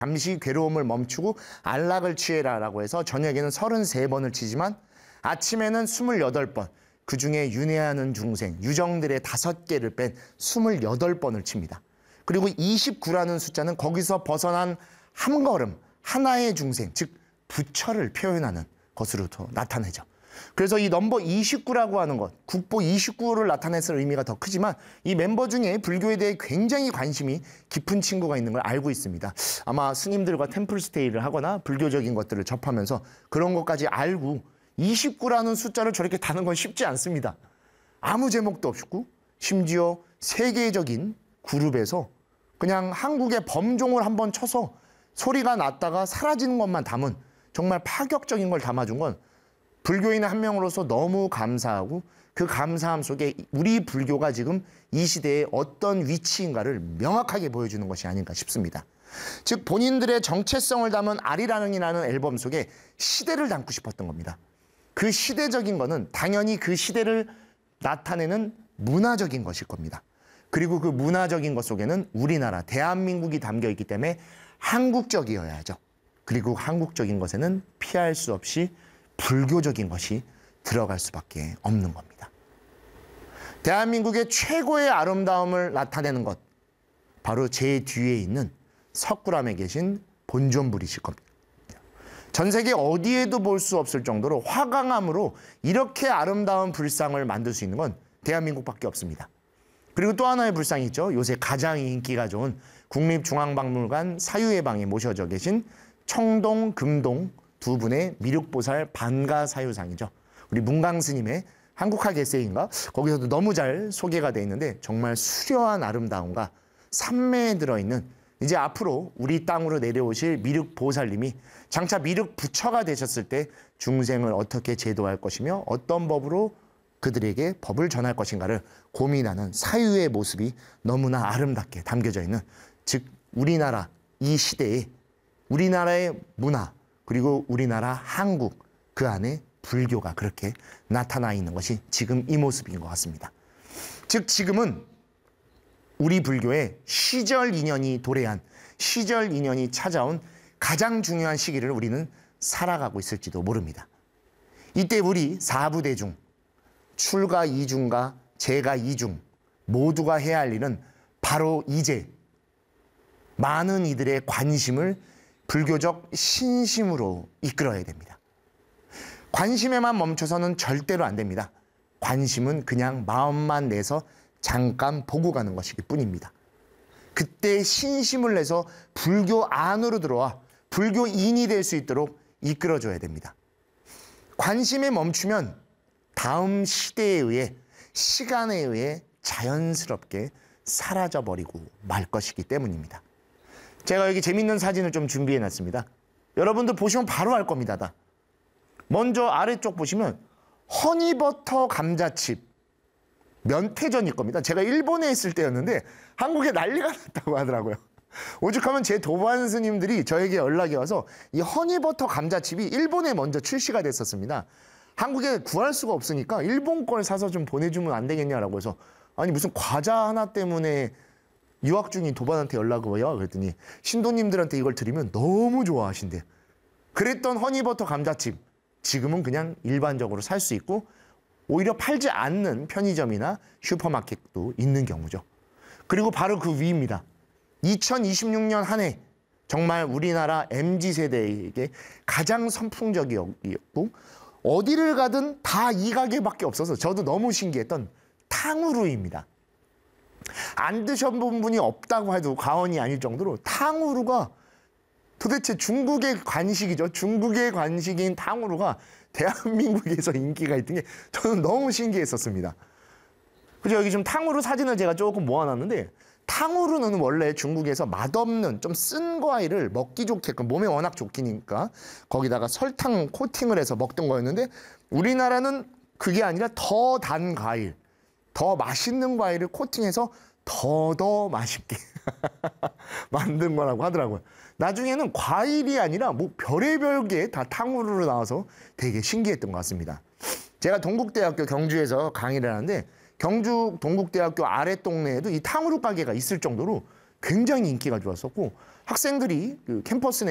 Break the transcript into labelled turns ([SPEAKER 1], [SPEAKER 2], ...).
[SPEAKER 1] 잠시 괴로움을 멈추고 안락을 취해라라고 해서 저녁에는 33번을 치지만 아침에는 28번, 그중에 윤회하는 중생, 유정들의 5개를 뺀 28번을 칩니다. 그리고 29라는 숫자는 거기서 벗어난 한 걸음, 하나의 중생, 즉 부처를 표현하는 것으로도 나타내죠. 그래서 이 넘버 29라고 하는 것, 국보 29를 나타냈을 의미가 더 크지만 이 멤버 중에 불교에 대해 굉장히 관심이 깊은 친구가 있는 걸 알고 있습니다. 아마 스님들과 템플스테이를 하거나 불교적인 것들을 접하면서 그런 것까지 알고 29라는 숫자를 저렇게 다는 건 쉽지 않습니다. 아무 제목도 없고 심지어 세계적인 그룹에서 그냥 한국의 범종을 한번 쳐서 소리가 났다가 사라지는 것만 담은 정말 파격적인 걸 담아준 건 불교인 한 명으로서 너무 감사하고 그 감사함 속에 우리 불교가 지금 이 시대에 어떤 위치인가를 명확하게 보여주는 것이 아닌가 싶습니다. 즉 본인들의 정체성을 담은 아리랑이라는 앨범 속에 시대를 담고 싶었던 겁니다. 그 시대적인 거는 당연히 그 시대를 나타내는 문화적인 것일 겁니다. 그리고 그 문화적인 것 속에는 우리나라 대한민국이 담겨 있기 때문에 한국적이어야죠. 그리고 한국적인 것에는 피할 수 없이 불교적인 것이 들어갈 수밖에 없는 겁니다. 대한민국의 최고의 아름다움을 나타내는 것, 바로 제 뒤에 있는 석굴암에 계신 본존불이실 겁니다. 전 세계 어디에도 볼 수 없을 정도로 화강암으로 이렇게 아름다운 불상을 만들 수 있는 건 대한민국밖에 없습니다. 그리고 또 하나의 불상이 있죠. 요새 가장 인기가 좋은 국립중앙박물관 사유의 방에 모셔져 계신 청동, 금동 두 분의 미륵보살 반가사유상이죠. 우리 문광스님의 한국학 에세이인가? 거기서도 너무 잘 소개가 돼 있는데 정말 수려한 아름다움과 산매에 들어있는 이제 앞으로 우리 땅으로 내려오실 미륵보살님이 장차 미륵부처가 되셨을 때 중생을 어떻게 제도할 것이며 어떤 법으로 그들에게 법을 전할 것인가를 고민하는 사유의 모습이 너무나 아름답게 담겨져 있는, 즉 우리나라 이 시대에 우리나라의 문화 그리고 우리나라 한국 그 안에 불교가 그렇게 나타나 있는 것이 지금 이 모습인 것 같습니다. 즉 지금은 우리 불교의 시절 인연이 도래한, 시절 인연이 찾아온 가장 중요한 시기를 우리는 살아가고 있을지도 모릅니다. 이때 우리 사부대중, 출가 이중과 재가 이중 모두가 해야 할 일은 바로 이제 많은 이들의 관심을 불교적 신심으로 이끌어야 됩니다. 관심에만 멈춰서는 절대로 안 됩니다. 관심은 그냥 마음만 내서 잠깐 보고 가는 것이기 뿐입니다. 그때 신심을 내서 불교 안으로 들어와 불교인이 될 수 있도록 이끌어줘야 됩니다. 관심에 멈추면 다음 시대에 의해, 시간에 의해 자연스럽게 사라져버리고 말 것이기 때문입니다. 제가 여기 재밌는 사진을 좀 준비해놨습니다. 여러분들 보시면 바로 알 겁니다. 다. 먼저 아래쪽 보시면 허니버터 감자칩 면태전일 겁니다. 제가 일본에 있을 때였는데 한국에 난리가 났다고 하더라고요. 오죽하면 제 도반 스님들이 저에게 연락이 와서 이 허니버터 감자칩이 일본에 먼저 출시가 됐었습니다. 한국에 구할 수가 없으니까 일본 걸 사서 좀 보내주면 안 되겠냐라고 해서, 아니 무슨 과자 하나 때문에 유학 중인 도반한테 연락이 와요. 그랬더니 신도님들한테 이걸 드리면 너무 좋아하신대요. 그랬던 허니버터 감자칩 지금은 그냥 일반적으로 살 수 있고 오히려 팔지 않는 편의점이나 슈퍼마켓도 있는 경우죠. 그리고 바로 그 위입니다. 2026년 한 해 정말 우리나라 MZ세대에게 가장 선풍적이었고 어디를 가든 다 이 가게밖에 없어서 저도 너무 신기했던 탕후루입니다. 안 드셔본 분이 없다고 해도 과언이 아닐 정도로 탕후루가 도대체 중국의 관식이죠. 중국의 관식인 탕후루가 대한민국에서 인기가 있던 게 저는 너무 신기했었습니다. 그죠? 여기 좀 탕후루 사진을 제가 조금 모아놨는데, 탕후루는 원래 중국에서 맛없는 좀 쓴 과일을 먹기 좋게끔, 몸에 워낙 좋기니까 거기다가 설탕 코팅을 해서 먹던 거였는데, 우리나라는 그게 아니라 더 단 과일, 더 맛있는 과일을 코팅해서 더 맛있게 만든 거라고 하더라고요. 나중에는 과일이 아니라 뭐 별의별 게 다 탕후루로 나와서 되게 신기했던 것 같습니다. 제가 동국대학교 경주에서 강의를 하는데 경주 동국대학교 아랫 동네에도 이 탕후루 가게가 있을 정도로 굉장히 인기가 좋았었고, 학생들이 그 캠퍼스